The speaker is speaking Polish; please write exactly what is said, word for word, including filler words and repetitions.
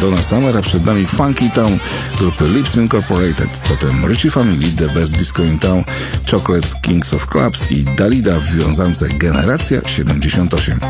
Donna Summer, a przed nami Funky Town grupy Lips Incorporated, potem Richie Family, The Best Disco in Town, Chocolates, Kings of Clubs i Dalida w wiązance Generacja siedemdziesiąt osiem.